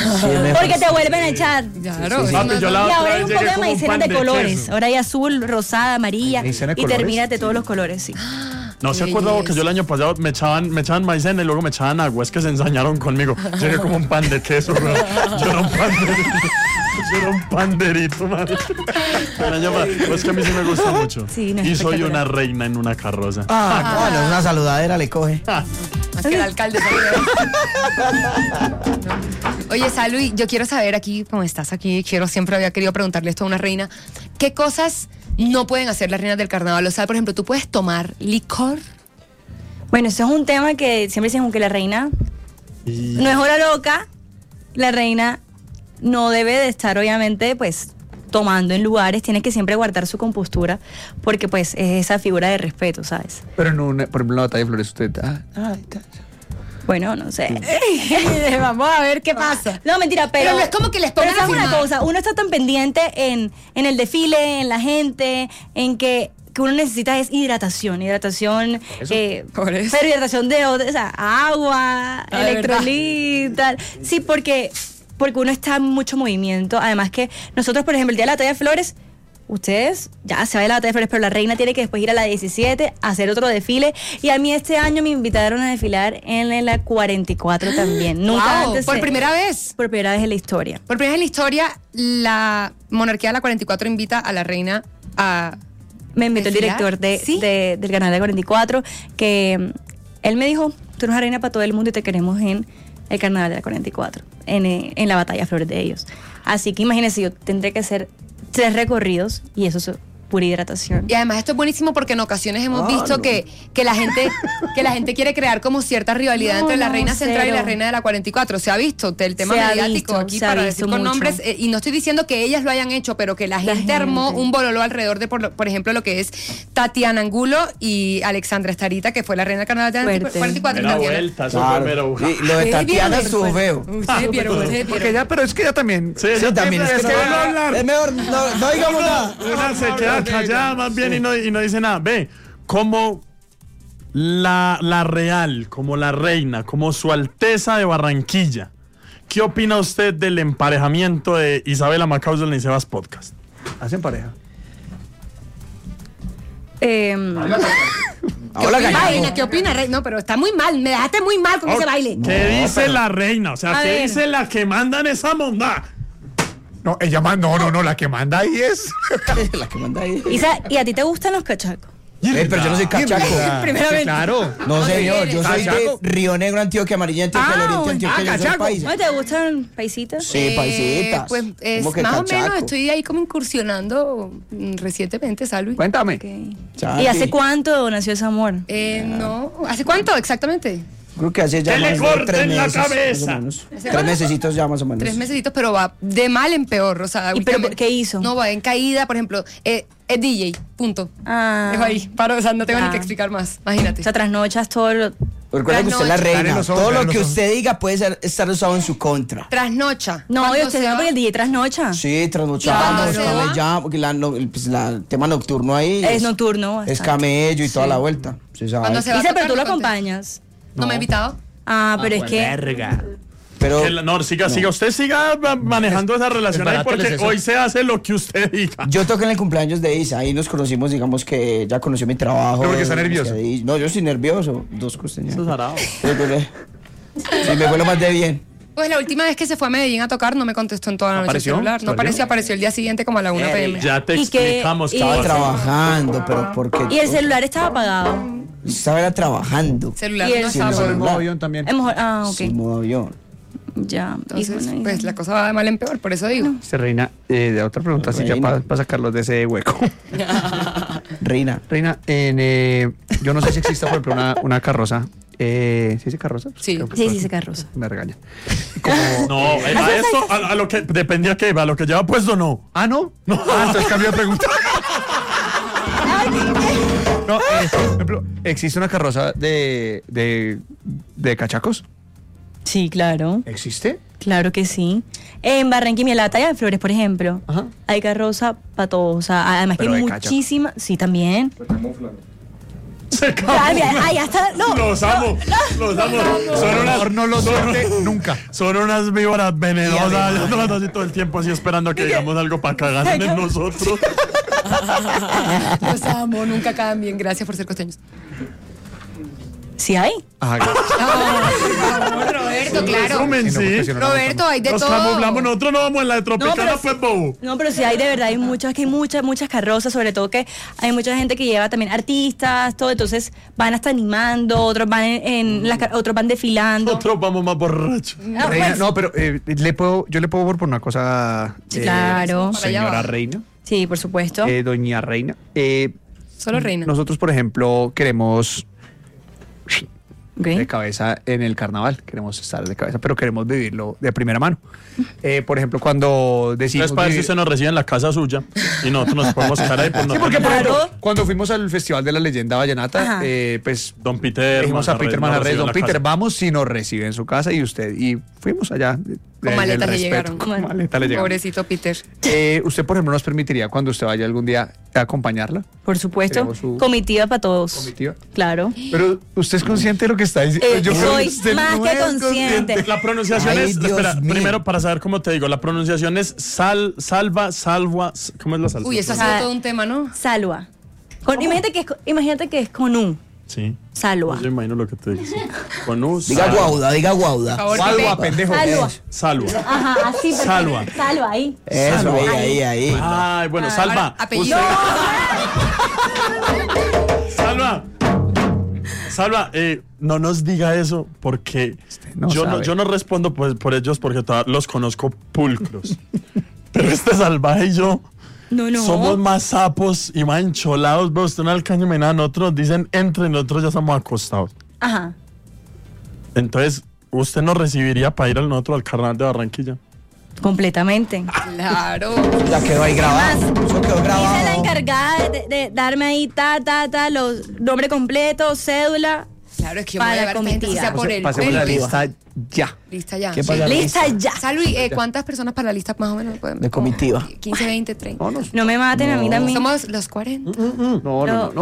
Porque te vuelven a echar. Claro. Sí. Eso no- Papi, yo la Y otra ahora hay vez un llegué poco de como un maicena pan de de colores. queso. Ahora hay azul, rosada, amarilla. ¿Maicena de Y colores? termina de todos los colores, sí. No se Qué acuerda que belleza. yo el año pasado me echaban maicena y luego me echaban agua. Es que se ensañaron conmigo. Llegué como un pan de queso, bro. Yo era un panderito. Yo era un panderito, madre. El año pasado. Pues que a mí sí me gusta mucho. Sí, no, es Y soy espectacular. una reina en una carroza. Bueno, una saludadera le coge. Más que el alcalde. Oye, Salud, yo quiero saber aquí, como estás aquí, siempre había querido preguntarle esto a una reina. ¿Qué cosas no pueden hacer las reinas del carnaval? O sea, por ejemplo, ¿tú puedes tomar licor? Bueno, eso es un tema que siempre dicen que la reina no es hora loca. La reina no debe de estar, obviamente, pues tomando en lugares, tiene que siempre guardar su compostura, porque pues es esa figura de respeto, ¿sabes? Pero en una, por ejemplo, en la batalla de flores usted... Bueno, no sé. Vamos a ver qué pasa. No, mentira, pero no es como que les pero pongan a ¿sabes una firmar? cosa? Uno está tan pendiente en el desfile, en la gente, en que uno necesita es hidratación, Por eso. pero hidratación o sea, agua, ¿de electrolit, tal. Sí, porque uno está en mucho movimiento. Además que nosotros, por ejemplo, el día de la batalla de flores, ustedes ya se va de la batalla de flores, pero la reina tiene que después ir a la 17 a hacer otro desfile. Y a mí este año me invitaron a desfilar en la 44 también. Nunca Wow, antes. por primera vez. Por primera vez en la historia. Por primera vez en la historia, la monarquía de la 44 invita a la reina a... Me invitó el ¿Desfilar? director ¿Sí? del canal de 44, que él me dijo, tú eres una reina para todo el mundo y te queremos en el carnaval de la 44, en la batalla de flores de ellos. Así que imagínense, yo tendré que hacer 3 recorridos y eso es pura hidratación. Y además esto es buenísimo porque en ocasiones hemos visto que la gente quiere crear como cierta rivalidad entre la reina central y la reina de la 44. Se ha visto el tema Se ha mediático visto, aquí se ha para visto decir con mucho. nombres. Y no estoy diciendo que ellas lo hayan hecho, pero que la gente armó un bololo alrededor de, por ejemplo, lo que es Tatiana Angulo y Alexandra Estarita, que fue la reina del carnaval de la Fuerte. 44. Era Tatiana. vuelta, eso fue mero. Y lo de Tatiana estuvo feo. Ustedes vieron. Porque ya, pero es que ella también. Sí, ella también. Es que van a hablar. es mejor, no digamos nada. Una se queda callada más bien y no dice nada. Ve, como la real, como la reina, como su Alteza de Barranquilla, ¿qué opina usted del emparejamiento de Isabela Macausel y Sebas Podcast? Hacen pareja. Hola, Reina, ¿qué opina? No, pero está muy mal. Me dejaste muy mal con ese baile. ¿Qué dice la reina? O sea, A ¿qué ver. dice la que manda en esa mondá? No, ella manda, no, la que manda ahí es. La que manda ahí. Isa, ¿y a ti te gustan los cachacos? Pero yo no soy cachaco. Primeramente. Claro. No, señor, yo soy de Cachaco. Río Negro, Antioquia, Amarilla, Antioquia, Ah, Oriente, bueno. Antioquia, yo soy cachaco. paisa. ¿No te gustan paisitas? Sí, paisitas. Pues ¿Cómo que más o cachaco? menos estoy ahí como incursionando recientemente, Salud. Cuéntame. Ok. Santi. ¿Y hace cuánto nació ese amor? No. ¿Hace cuánto exactamente? Creo que hace ya ¡Que le más de corten 3 la meses. cabeza! Más o menos. ¿Hace 3 cuánto? mesecitos ya más o menos. 3 mesecitos, pero va de mal en peor. O sea, ¿Y pero últimamente- qué hizo? No, va en caída, por ejemplo. Es DJ, punto. Ah. Dejo ahí. Paro, o sea, no tengo ni Ah. que explicar más. Imagínate. O sea, trasnochas todo lo... Recuerda que usted es la Trasnoche. reina. Dale los ojos, Todo dale lo los que ojos. usted diga puede estar usado en su contra. Trasnocha. No, Cuando yo usted se sabe va- porque el DJ trasnocha. Sí, trasnochamos, ¿Cuándo se va? camellamos, porque el tema nocturno ahí Es nocturno. es bastante. camello y toda la vuelta. Sí, sabe. Cuando se va a Isa, pero tocar, tú lo no conté. acompañas. ¿No me ha invitado? Ah, pero es que... Verga. Pero No, siga, usted siga manejando esa relación ahí barato el porque exceso. hoy se hace lo que usted diga. yo toqué en el cumpleaños de Isa, ahí nos conocimos, digamos que ella conoció mi trabajo. Pero porque está nervioso. No, yo estoy nervioso, 2 costeñas. Eso es arado. Sí, me fue lo más de bien. Pues la última vez que se fue a Medellín a tocar no me contestó en toda la noche el ¿Apareció? celular. No apareció el día siguiente como a la 1 p.m. Ya te ¿Y qué? explicamos Y- que Estaba trabajando, pero porque Y el celular estaba apagado. estaba era trabajando. Celular Y no el estaba celular. El por- modo avión también. Ok. Sin modo avión. Ya. Y Entonces, bueno, y- pues la cosa va de mal en peor, por eso digo. Reina, de otra pregunta, así ya Reina. para sacarlos de ese hueco. Reina. Reina, yo no sé si existe, por ejemplo, una carroza. ¿Sí dice carroza? Sí. Creo que Sí, fue. sí, carroza. Me regaña. No, a eso, a lo que dependía que iba, a lo que lleva puesto no. Ah, ¿no? No. Entonces cambio de pregunta. No, por ejemplo, ¿existe una carroza de cachacos? Sí, claro. ¿Existe? Claro que sí. En Barranquilla, en la batalla de flores, por ejemplo, Ajá. hay carroza para todos. O sea, además que Pero hay de cachaco. muchísimas. Sí, también. Se Cambia. Ay, hasta. No. Los amo. Los amo. Son unas, No lo siente nunca. son unas víboras venenosas. Ya no así todo el tiempo así esperando a que digamos algo para cagar en nosotros. Los amo, nunca cambien. Gracias por ser costeños. ¿Sí hay? Ajá. Roberto, claro. Resumen, Sí, no, sí. porque si no, Roberto, hay de Nos todo. camuflamos, nosotros no vamos en la de Tropicana, pero pues, bobo. No, pero sí hay de verdad, hay muchas, que hay muchas carrozas, sobre todo que hay mucha gente que lleva también artistas, todo, entonces van hasta animando, otros van otros van desfilando. Nosotros vamos más borrachos. Ah, Reina, pues, no, pero yo le puedo proponer una cosa. Sí, claro. Para allá Señora va. Reina, sí, por supuesto. doña Reina. Solo reina. Nosotros, por ejemplo, queremos Ok. de cabeza en el carnaval. Queremos estar de cabeza, pero queremos vivirlo de primera mano. Por ejemplo, cuando decidimos Entonces, para ver si vivir- usted nos recibe en la casa suya y nosotros nos podemos quedar ahí por Sí, nosotros. porque por Claro. ejemplo, cuando fuimos al Festival de la Leyenda Vallenata, Ajá. pues Don Peter, dijimos a Peter Manjarres, nos don recibe en la Peter, casa. vamos si nos recibe en su casa y fuimos allá. Con maletas le respeto, llegaron. Con maleta le llegaron. Pobrecito Peter. ¿Usted, por ejemplo, nos permitiría cuando usted vaya algún día a acompañarla? Por supuesto. Tenemos su- Comitiva para todos. Comitiva. Claro. Pero usted es consciente de lo que está diciendo. Eh, Yo creo soy que usted más no que es consciente. La pronunciación Ay, es, Dios espera, mío. primero para saber cómo te digo, la pronunciación es salva, ¿cómo es la salsa? Uy, eso ha Ah. sido todo un tema, ¿no? Salva. Imagínate que es con U. Sí. Salva. Yo imagino lo que te dice. Con U, Diga guauda, diga Por guauda. favor, Salva, Pipe. pendejo. Salva. Salva. Ajá, así. perfecto. Salva. Salva, ahí. Eso, ahí. Ay, bueno, Salva. Apellido. Salva. Salva, no nos diga eso porque no sabe. yo no respondo pues, por ellos porque los conozco pulcros. Pero este salvaje y yo No. somos más sapos y más encholados. Ve usted no alcanza nada. Nosotros dicen entre nosotros ya estamos acostados. Ajá. Entonces, ¿usted nos recibiría para ir nosotros al carnaval de Barranquilla? Completamente. Claro. Ya quedó ahí grabado. Eso quedó Hice la grabado. encargada de darme ahí los nombre completo, cédula. Claro, es que yo me voy a Para llevar a esta gente, comitiva. sea por el Pasemos la pelo. lista ya. Lista ya. ¿Qué pasa? Lista ya. Salud, ¿cuántas personas para la lista más o menos? De comitiva. 15, 20, 30. No me maten a mí también. Somos los 40. No.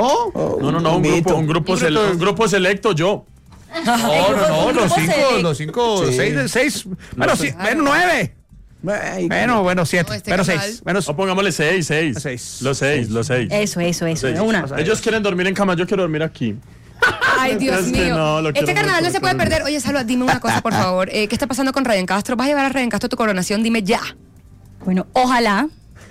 Un grupo selecto, yo. No, los selecto. cinco, Sí. seis. Bueno, sí, bueno, 9. Ay, Bueno, 7. No, este Bueno, canal. 6. Bueno, No, pongámosle 6. Seis. Los 6. Eso. Seis. Una. Ellos quieren dormir en cama, yo quiero dormir aquí. Ay, Dios Es que mío. no, lo quiero Este carnaval no mucho, se puede lo quiero perder. Oye, Salva, dime una cosa, por favor. ¿Qué está pasando con Ryan Castro? ¿Vas a llevar a Ryan Castro a tu coronación? Dime ya. Bueno, ojalá.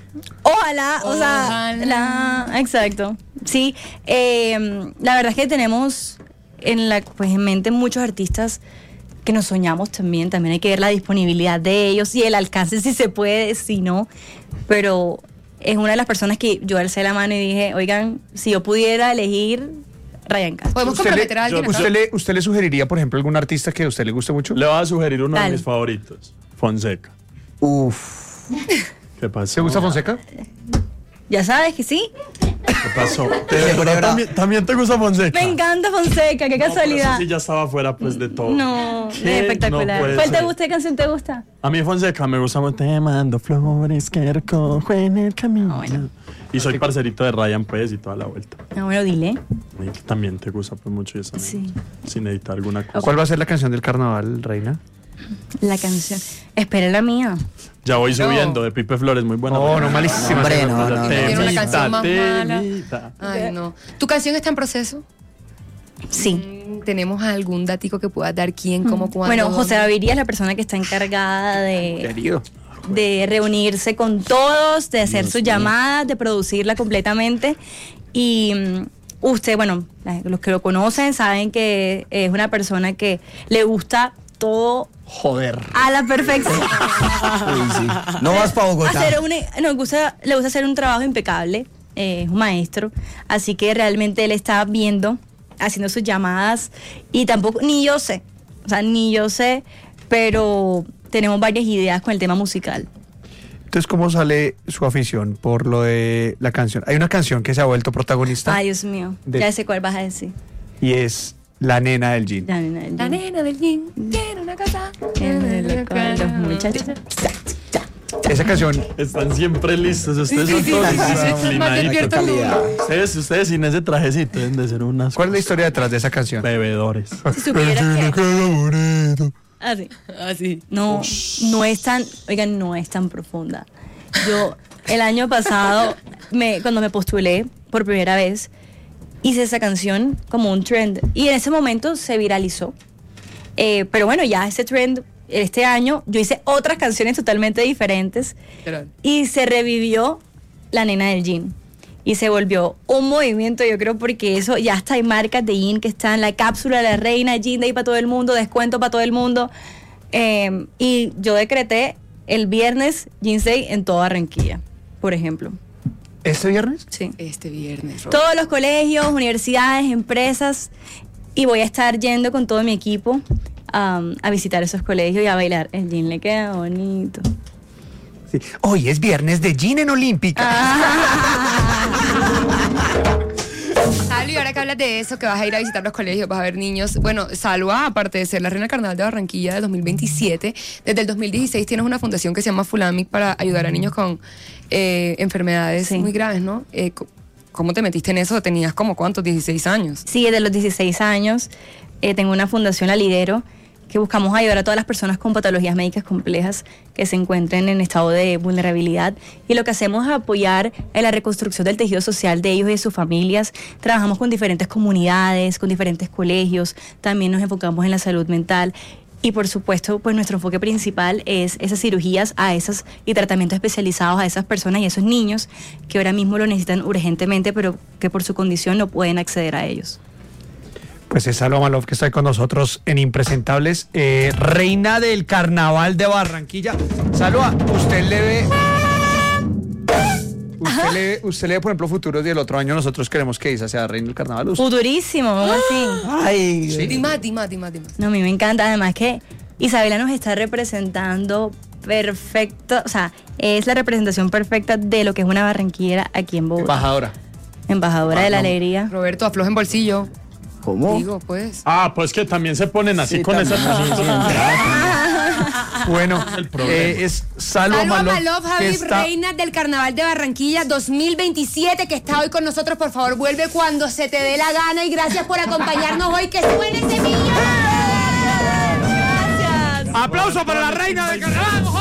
O sea, Ojalá. exacto. Sí, la verdad es que tenemos en mente muchos artistas que nos soñamos también hay que ver la disponibilidad de ellos y el alcance si se puede, si no, pero es una de las personas que yo alcé la mano y dije, oigan, si yo pudiera elegir, Ryan Castro. ¿Podemos comprometer a alguien acá? ¿Usted le sugeriría, por ejemplo, algún artista que a usted le guste mucho? Le voy a sugerir uno Dale. de mis favoritos. Fonseca. Uf. ¿Qué pasó? ¿Te gusta Fonseca? Ya sabes que sí. ¿Qué pasó? Se pone bravo. ¿También te gusta Fonseca? Me encanta Fonseca, qué No, pero casualidad. eso sí ya estaba fuera pues de todo. No, ¿Qué? es espectacular. No puede ¿Cuál te ser. gusta? ¿Qué canción te gusta? A mí Fonseca me gusta mucho. Te mando flores que recojo en el camino. bueno. Y soy parcerito de Ryan pues y toda la vuelta. No, bueno, dile. Y que también te gusta pues mucho esa Sí. sin editar alguna cosa. ¿Cuál va a ser la canción del carnaval, Reina? La canción. Espera la mía. Ya voy subiendo de Pipe Flores, muy buena. No, malísima. Hombre, no. Tiene una canción más mala. Temita. Ay, no. ¿Tu canción está en proceso? Sí. ¿Tenemos algún datico que puedas dar? ¿Quién, cómo, cuándo? Bueno, José dónde? Gaviria es la persona que está encargada Querido. de reunirse con todos, de hacer sus llamadas, de producirla completamente. Y usted, bueno, los que lo conocen saben que es una persona que le gusta todo Joder. a la perfección. Uy, sí. No vas para Bogotá. Le gusta hacer un trabajo impecable, es un maestro, así que realmente él está viendo, haciendo sus llamadas y tampoco, ni yo sé, pero tenemos varias ideas con el tema musical. Entonces, ¿cómo sale su afición por lo de la canción? Hay una canción que se ha vuelto protagonista Ay, Dios mío, ya sé cuál vas a decir. y es La Nena del Jean. La nena del La jean. nena del jean tiene una casa. Tiene la cara, los muchachos. Esa canción, Están siempre listos. Ustedes son todos Más disciplinaditos. despierto el mundo. Ustedes sin ese trajecito deben de ser unas ¿cuál es la historia detrás de esa canción? bebedores. Si supieras que... Así. Así. No, no es tan, oigan, no es tan profunda. Yo, el año pasado, cuando me postulé por primera vez, hice esa canción como un trend. Y en ese momento se viralizó. Pero bueno, ya ese trend, este año, yo hice otras canciones totalmente diferentes. Y se revivió La Nena del Jean. Y se volvió un movimiento, yo creo, porque eso ya hasta hay marcas de jean que están, la cápsula de la reina, Jean Day para todo el mundo, descuento para todo el mundo. Y yo decreté el viernes Jean Day en toda Barranquilla, por ejemplo. ¿Este viernes? Sí. Este viernes, Robert. Todos los colegios, universidades, empresas, y voy a estar yendo con todo mi equipo a visitar esos colegios y a bailar. El jean le queda bonito. Sí. Hoy es viernes de Jean en Olímpica. Salud, y ahora que hablas de eso, que vas a ir a visitar los colegios, vas a ver niños. Bueno, Salva, aparte de ser la reina del Carnaval de Barranquilla de 2027, desde el 2016 tienes una fundación que se llama Fulamic para ayudar a niños con enfermedades Sí. muy graves, ¿no? ¿Cómo te metiste en eso? Tenías como ¿cuántos? 16 años. Sí, desde los 16 años tengo una fundación, la lidero, que buscamos ayudar a todas las personas con patologías médicas complejas que se encuentren en estado de vulnerabilidad. Y lo que hacemos es apoyar en la reconstrucción del tejido social de ellos y de sus familias. Trabajamos con diferentes comunidades, con diferentes colegios. También nos enfocamos en la salud mental. Y por supuesto, pues nuestro enfoque principal es esas cirugías y tratamientos especializados a esas personas y a esos niños que ahora mismo lo necesitan urgentemente, pero que por su condición no pueden acceder a ellos. Pues es Salva Maloff que está con nosotros en Impresentables, reina del Carnaval de Barranquilla. Salva, ¿usted le ve, por ejemplo, futuros y el otro año nosotros queremos que Isa sea reina del Carnaval? Futurísimo, ¿cómo así? Ay, Sí. Dima. No, a mí me encanta, además que Isabela nos está representando perfecto, o sea, es la representación perfecta de lo que es una barranquillera aquí en Bogotá. Embajadora. Embajadora de la alegría. Roberto, afloja en bolsillo. ¿cómo? Digo, pues. Pues que también se ponen así Sí, con también. esa. Bueno, El problema. es Salva Salva Maloff Maloff, que Javi, está... reina del Carnaval de Barranquilla 2027, que está hoy con nosotros. Por favor, vuelve cuando se te dé la gana y gracias por acompañarnos hoy. ¡Que suene ese millón! Gracias. ¡Aplauso para la reina del Carnaval!